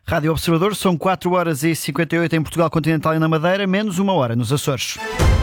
Rádio Observador, são 4h58 em Portugal Continental e na Madeira, menos 1 hora nos Açores.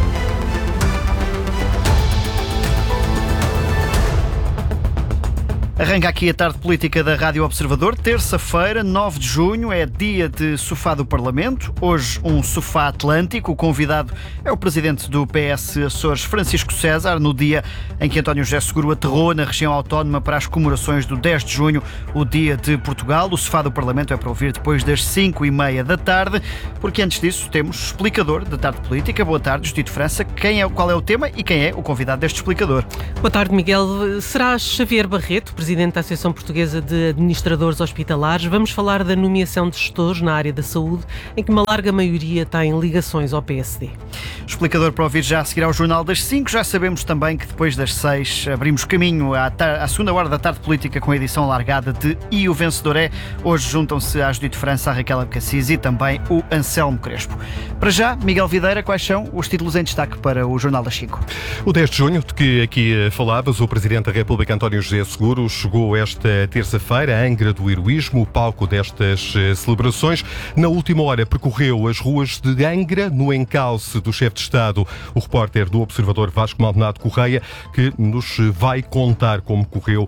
Arranca aqui a tarde política da Rádio Observador. Terça-feira, 9 de junho, é dia de sofá do Parlamento. Hoje, um sofá atlântico. O convidado é o presidente do PS Açores, Francisco César, no dia em que António José Seguro aterrou na região autónoma para as comemorações do 10 de junho, o dia de Portugal. O sofá do Parlamento é para ouvir depois das 5h30 da tarde, porque antes disso temos explicador da tarde política. Boa tarde, Justito França. Qual é o tema e quem é o convidado deste explicador? Boa tarde, Miguel. Será Xavier Barreto, presidente da Associação Portuguesa de Administradores Hospitalares. Vamos falar da nomeação de gestores na área da saúde, em que uma larga maioria tem ligações ao PSD. Explicador para ouvir já a seguir ao Jornal das 5. Já sabemos também que depois das 6 abrimos caminho à segunda hora da tarde política com a edição largada de E o Vencedor é. Hoje juntam-se a Judite França, a Raquel Abcacis e também o Anselmo Crespo. Para já, Miguel Videira, quais são os títulos em destaque para o Jornal das 5? O 10 de junho, de que aqui falavas, o Presidente da República, António José Seguro, chegou esta terça-feira à Angra do Heroísmo, o palco destas celebrações. Na última hora percorreu as ruas de Angra, no encalce do chefe de Estado, o repórter do Observador Vasco Maldonado Correia, que nos vai contar como correu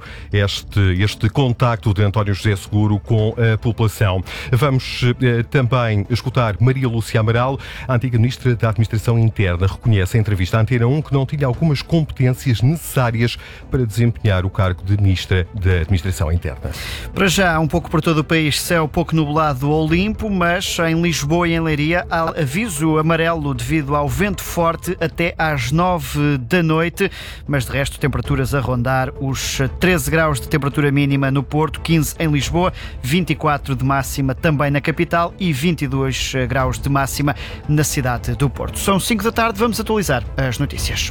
este contacto de António José Seguro com a população. Vamos também escutar Maria Lúcia Amaral, a antiga Ministra da Administração Interna, reconhece em entrevista à Antena 1 que não tinha algumas competências necessárias para desempenhar o cargo de Ministra da Administração Interna. Para já, um pouco por todo o país, céu pouco nublado ou limpo, mas em Lisboa e em Leiria há aviso amarelo devido ao vento forte até às 9 da noite, mas de resto temperaturas a rondar os 13 graus de temperatura mínima no Porto, 15 em Lisboa, 24 de máxima também na capital e 22 graus de máxima na cidade do Porto. São 5 da tarde, vamos atualizar as notícias.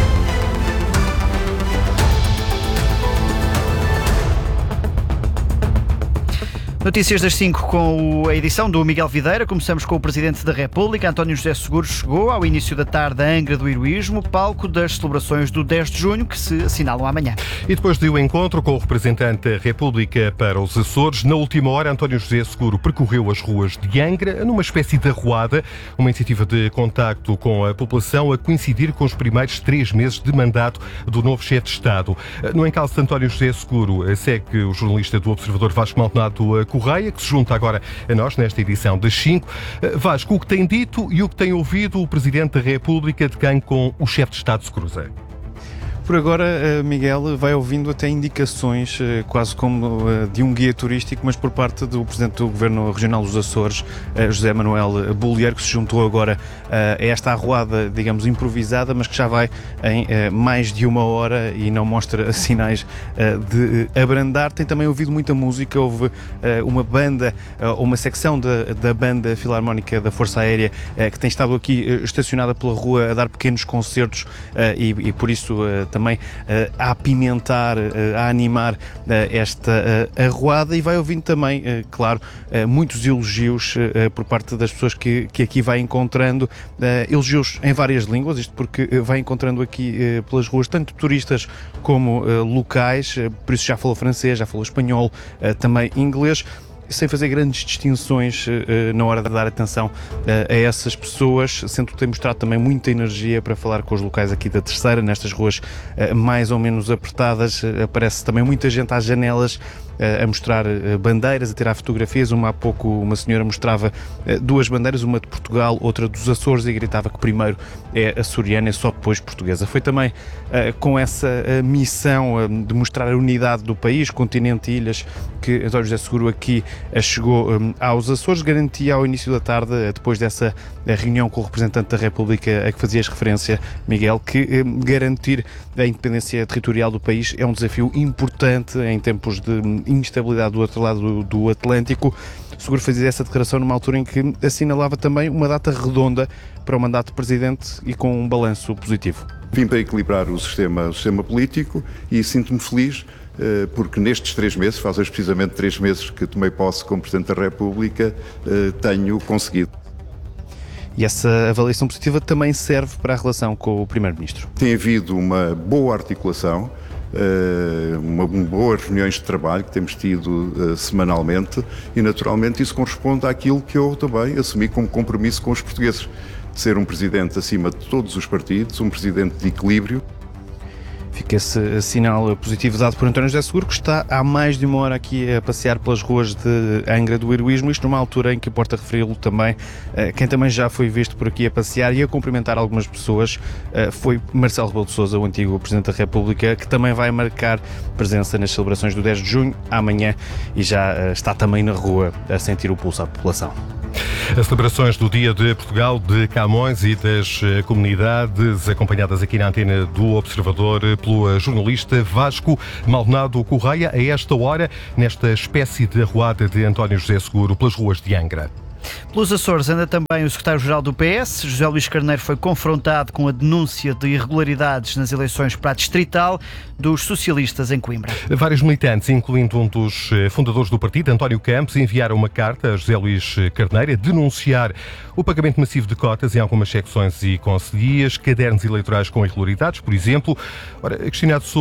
Notícias das 5 com a edição do Miguel Videira. Começamos com o Presidente da República. António José Seguro chegou ao início da tarde a Angra do Heroísmo, palco das celebrações do 10 de junho, que se assinalam amanhã. E depois de um encontro com o representante da República para os Açores, na última hora, António José Seguro percorreu as ruas de Angra, numa espécie de arruada, uma iniciativa de contacto com a população a coincidir com os primeiros 3 meses de mandato do novo chefe de Estado. No encalço de António José Seguro, segue o jornalista do Observador Vasco Maldonado Correia, que se junta agora a nós nesta edição das 5. Vasco, o que tem dito e o que tem ouvido o Presidente da República de quem com o chefe de Estado se cruza? Por agora, Miguel, vai ouvindo até indicações, quase como de um guia turístico, mas por parte do Presidente do Governo Regional dos Açores, José Manuel Bolieiro, que se juntou agora a esta arruada, digamos, improvisada, mas que já vai em mais de 1 hora e não mostra sinais de abrandar. Tem também ouvido muita música, houve uma banda, uma secção da Banda Filarmónica da Força Aérea que tem estado aqui estacionada pela rua a dar pequenos concertos e por isso também a apimentar, a animar esta arruada, e vai ouvindo também, claro, muitos elogios por parte das pessoas que aqui vai encontrando, elogios em várias línguas, isto porque vai encontrando aqui pelas ruas tanto turistas como locais, por isso já falou francês, já falou espanhol, também inglês, sem fazer grandes distinções na hora de dar atenção a essas pessoas, sendo que tem mostrado também muita energia para falar com os locais aqui da Terceira, nestas ruas mais ou menos apertadas. Aparece também muita gente às janelas a mostrar bandeiras, a tirar fotografias. Há pouco uma senhora mostrava 2 bandeiras, uma de Portugal, outra dos Açores, e gritava que primeiro é açoriana e só depois portuguesa. Foi também com essa missão de mostrar a unidade do país, continente e ilhas, que António José Seguro aqui chegou aos Açores. Garantia ao início da tarde, depois dessa reunião com o representante da República a que fazias referência, Miguel, que garantir a independência territorial do país é um desafio importante em tempos de instabilidade do outro lado do Atlântico. Seguro fazia essa declaração numa altura em que assinalava também uma data redonda para o mandato de Presidente e com um balanço positivo. Vim para equilibrar o sistema político e sinto-me feliz porque nestes 3 meses, faz hoje precisamente 3 meses que tomei posse como Presidente da República, tenho conseguido. E essa avaliação positiva também serve para a relação com o Primeiro-Ministro. Tem havido uma boa articulação boas reuniões de trabalho que temos tido semanalmente e naturalmente isso corresponde àquilo que eu também assumi como compromisso com os portugueses, de ser um presidente acima de todos os partidos, um presidente de equilíbrio. Fica esse sinal positivo dado por António José Seguro, que está há mais de uma hora aqui a passear pelas ruas de Angra do Heroísmo, isto numa altura em que importa referi-lo também, quem também já foi visto por aqui a passear e a cumprimentar algumas pessoas foi Marcelo Rebelo de Sousa, o antigo Presidente da República, que também vai marcar presença nas celebrações do 10 de junho, amanhã, e já está também na rua a sentir o pulso à população. As celebrações do Dia de Portugal de Camões e das comunidades, acompanhadas aqui na antena do Observador pelo jornalista Vasco Maldonado Correia, a esta hora, nesta espécie de arruada de António José Seguro pelas ruas de Angra. Pelos Açores anda também o secretário-geral do PS. José Luís Carneiro foi confrontado com a denúncia de irregularidades nas eleições para a distrital dos socialistas em Coimbra. Vários militantes, incluindo um dos fundadores do partido, António Campos, enviaram uma carta a José Luís Carneiro a denunciar o pagamento massivo de cotas em algumas secções e concelhias, cadernos eleitorais com irregularidades, por exemplo. Ora, questionado sobre